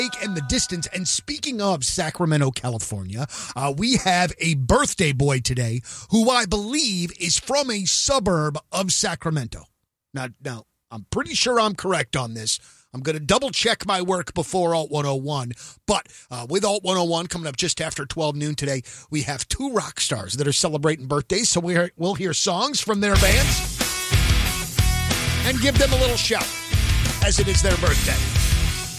And the distance. And speaking of Sacramento, California, we have a birthday boy today who I believe is from a suburb of Sacramento. Now, I'm pretty sure I'm correct on this. I'm going to double check my work before Alt 101. But with Alt 101 coming up just after 12 noon today, we have two rock stars that are celebrating birthdays. So we'll hear songs from their bands and give them a little shout as it is their birthday.